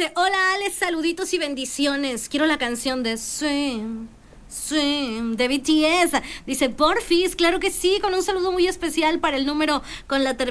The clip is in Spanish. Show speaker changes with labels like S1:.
S1: dice, hola Alex, saluditos y bendiciones. Quiero la canción de Swim, Swim, de BTS. Dice, porfis, claro que sí, con un saludo muy especial para el número con la terminación